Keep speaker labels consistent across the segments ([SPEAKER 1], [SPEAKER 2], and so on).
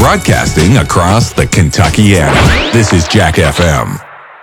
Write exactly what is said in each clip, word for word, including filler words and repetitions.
[SPEAKER 1] Broadcasting across the Kentuckiana. This is Jack F M.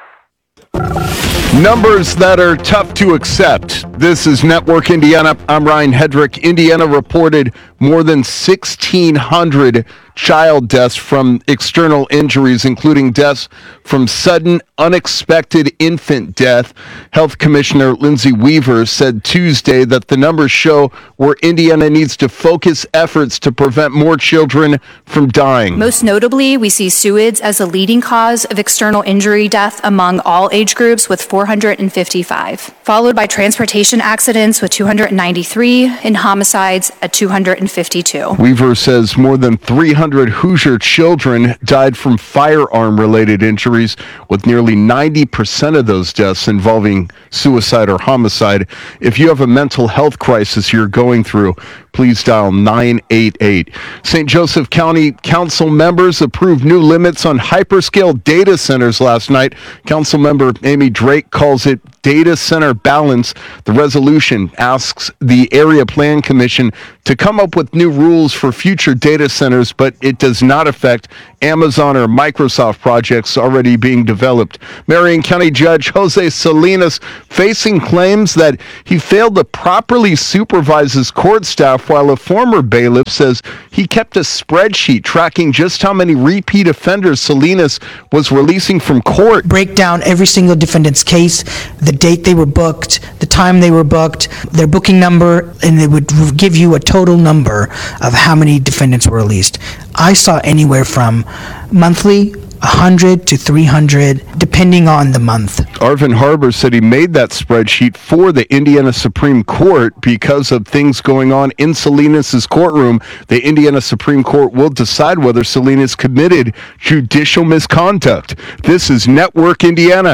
[SPEAKER 2] Numbers that are tough to accept. This is Network Indiana. I'm Ryan Hedrick. Indiana reported more than sixteen hundred child deaths from external injuries, including deaths from sudden, unexpected infant death. Health Commissioner Lindsay Weaver said Tuesday that the numbers show where Indiana needs to focus efforts to prevent more children from dying.
[SPEAKER 3] Most notably, we see S U I Ds as a leading cause of external injury death among all age groups with four hundred fifty-five, followed by transportation accidents with two hundred ninety-three and homicides at two hundred fifty-two.
[SPEAKER 2] Weaver says more than three hundred Hoosier children died from firearm-related injuries, with nearly ninety percent of those deaths involving suicide or homicide. If you have a mental health crisis you're going through, please dial nine eight eight. Saint Joseph County Council members approved new limits on hyperscale data centers last night. Council member Amy Drake calls it data center balance. The resolution asks the Area Plan Commission to come up with new rules for future data centers, but it does not affect Amazon or Microsoft projects already being developed. Marion County Judge Jose Salinas facing claims that he failed to properly supervise his court staff, while a former bailiff says he kept a spreadsheet tracking just how many repeat offenders Salinas was releasing from court.
[SPEAKER 4] Break down every single defendant's case, the date they were booked, the time they were booked, their booking number, and it would give you a total number of how many defendants were released. I saw anywhere from monthly, one hundred to three hundred, depending on the month.
[SPEAKER 2] Arvin Harbor said he made that spreadsheet for the Indiana Supreme Court because of things going on in Salinas' courtroom. The Indiana Supreme Court will decide whether Salinas committed judicial misconduct. This is Network Indiana.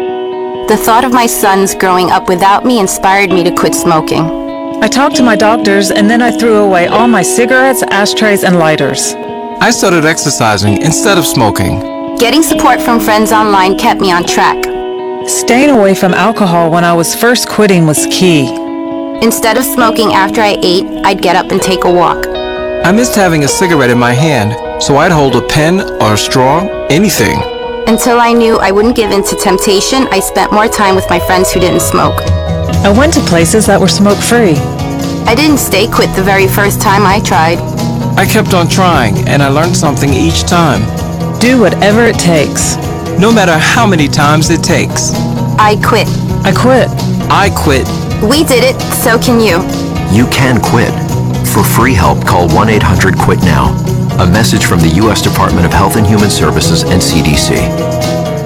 [SPEAKER 5] The thought of my sons growing up without me inspired me to quit smoking.
[SPEAKER 6] I talked to my doctors, and then I threw away all my cigarettes, ashtrays, and lighters.
[SPEAKER 7] I started exercising instead of smoking.
[SPEAKER 5] Getting support from friends online kept me on track.
[SPEAKER 6] Staying away from alcohol when I was first quitting was key.
[SPEAKER 5] Instead of smoking after I ate, I'd get up and take a walk.
[SPEAKER 7] I missed having a cigarette in my hand, so I'd hold a pen or a straw, anything.
[SPEAKER 5] Until I knew I wouldn't give in to temptation, I spent more time with my friends who didn't smoke.
[SPEAKER 6] I went to places that were smoke-free.
[SPEAKER 5] I didn't stay quit the very first time I tried.
[SPEAKER 7] I kept on trying, and I learned something each time.
[SPEAKER 6] Do whatever it takes.
[SPEAKER 7] No matter how many times it takes.
[SPEAKER 5] I quit.
[SPEAKER 6] I quit.
[SPEAKER 7] I quit.
[SPEAKER 5] We did it, so can you.
[SPEAKER 8] You can quit. For free help, call one eight hundred quit now. A message from the U S Department of Health and Human Services and C D C.